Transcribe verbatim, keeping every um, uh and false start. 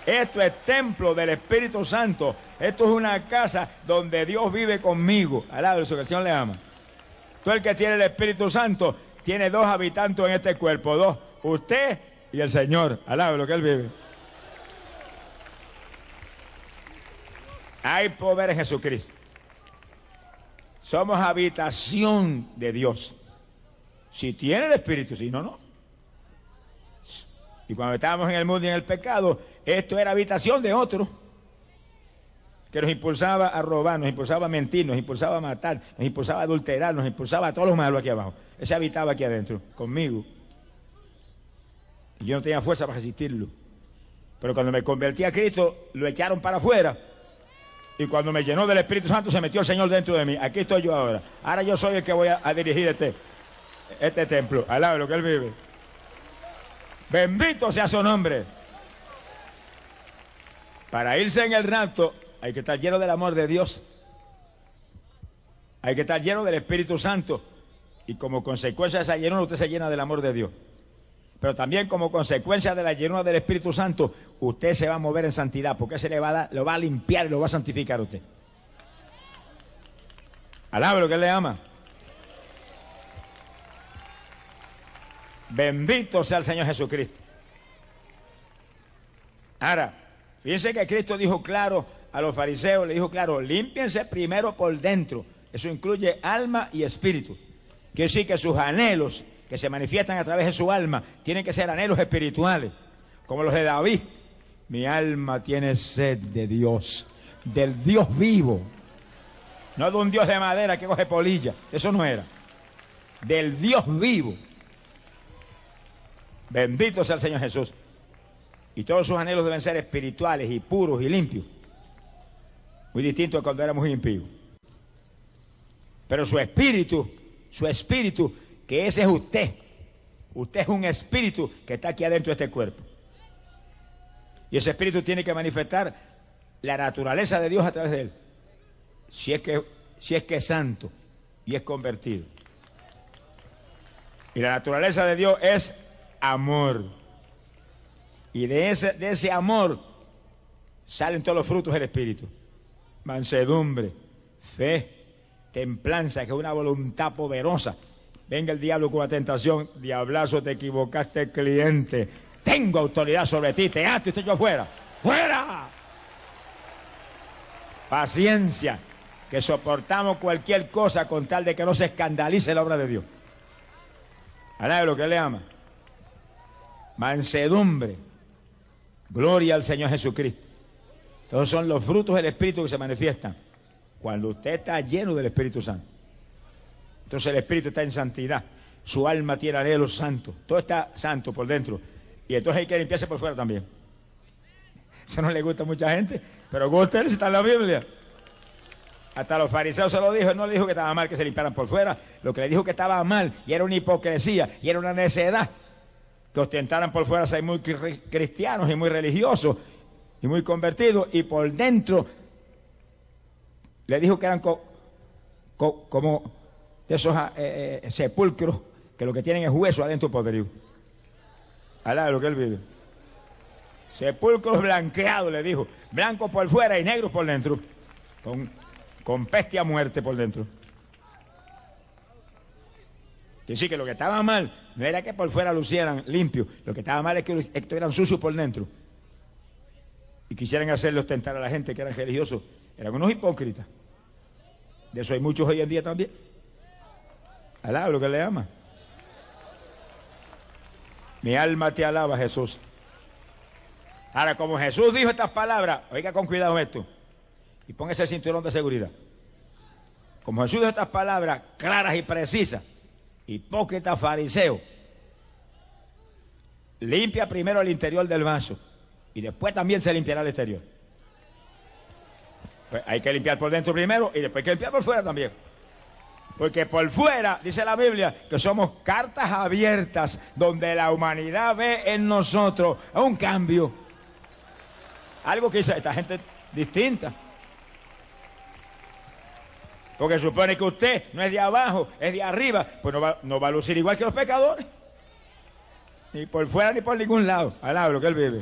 Esto es templo del Espíritu Santo. Esto es una casa donde Dios vive conmigo. Alaba eso, que el Señor le ama. Todo el que tiene el Espíritu Santo tiene dos habitantes en este cuerpo. Dos, usted y el Señor. Alaba lo que Él vive. Hay poder en Jesucristo. Somos habitación de Dios. Si tiene el Espíritu, si no, no. Y cuando estábamos en el mundo y en el pecado, esto era habitación de otro, que nos impulsaba a robar, nos impulsaba a mentir, nos impulsaba a matar, nos impulsaba a adulterar, nos impulsaba a todos los malos aquí abajo. Ese habitaba aquí adentro, conmigo. Y yo no tenía fuerza para resistirlo. Pero cuando me convertí a Cristo, lo echaron para afuera. Y cuando me llenó del Espíritu Santo, se metió el Señor dentro de mí. Aquí estoy yo ahora. Ahora yo soy el que voy a, a dirigir este, este templo. Alaba lo que Él vive. Bendito sea su nombre. Para irse en el rapto hay que estar lleno del amor de Dios. Hay que estar lleno del Espíritu Santo. Y como consecuencia de esa llenura usted se llena del amor de Dios. Pero también como consecuencia de la llenura del Espíritu Santo, usted se va a mover en santidad, porque se le va a dar, lo va a limpiar y lo va a santificar a usted. Alabe lo que Él le ama. Bendito sea el Señor Jesucristo. Ahora, fíjense que Cristo dijo claro a los fariseos, le dijo claro, límpiense primero por dentro. Eso incluye alma y espíritu. Quiere decir que sus anhelos que se manifiestan a través de su alma tienen que ser anhelos espirituales, como los de David. Mi alma tiene sed de Dios, del Dios vivo. No de un Dios de madera que coge polilla, eso no era. Del Dios vivo. Bendito sea el Señor Jesús. Y todos sus anhelos deben ser espirituales y puros y limpios. Muy distinto a cuando éramos impíos. Pero su espíritu, su espíritu, que ese es usted. Usted es un espíritu que está aquí adentro de este cuerpo. Y ese espíritu tiene que manifestar la naturaleza de Dios a través de él. Si es que, si es, que es santo y es convertido. Y la naturaleza de Dios es amor. Y de ese, de ese amor salen todos los frutos del Espíritu. Mansedumbre, fe, templanza, que es una voluntad poderosa. Venga el diablo con la tentación, diablazo, te equivocaste, cliente. Tengo autoridad sobre ti, te ato y estoy yo fuera. ¡Fuera! Paciencia, que soportamos cualquier cosa con tal de que no se escandalice la obra de Dios. Alabe lo que Él le ama. Mansedumbre. Gloria al Señor Jesucristo. Todos son los frutos del Espíritu que se manifiestan cuando usted está lleno del Espíritu Santo. Entonces el Espíritu está en santidad. Su alma tiene anhelos santos. Todo está santo por dentro. Y entonces hay que limpiarse por fuera también. Eso no le gusta a mucha gente, pero gusta él si está en la Biblia. Hasta los fariseos se lo dijo. Él no le dijo que estaba mal que se limpiaran por fuera. Lo que le dijo que estaba mal y era una hipocresía y era una necedad. Que ostentaran por fuera ser muy cristianos y muy religiosos y muy convertidos, y por dentro le dijo que eran co, co, como de esos eh, eh, sepulcros que lo que tienen es hueso adentro poderío. Alá lo que Él vive. Sepulcros blanqueados, le dijo, blancos por fuera y negros por dentro, con, con peste a muerte por dentro. Quiere decir que lo que estaba mal no era que por fuera lucieran limpios, lo que estaba mal es que estuvieran sucios por dentro. Y quisieran hacerle ostentar a la gente que eran religiosos. Eran unos hipócritas. De eso hay muchos hoy en día también. Alaba lo que le ama. Mi alma te alaba, Jesús. Ahora, como Jesús dijo estas palabras, oiga con cuidado esto, y póngase el cinturón de seguridad. Como Jesús dijo estas palabras claras y precisas, hipócrita fariseo, limpia primero el interior del vaso y después también se limpiará el exterior. Pues hay que limpiar por dentro primero y después hay que limpiar por fuera también. Porque por fuera, dice la Biblia, que somos cartas abiertas donde la humanidad ve en nosotros un cambio. Algo que dice esta gente distinta. Porque supone que usted no es de abajo, es de arriba, pues no va, no va a lucir igual que los pecadores. Ni por fuera ni por ningún lado. Alaba lo que Él vive.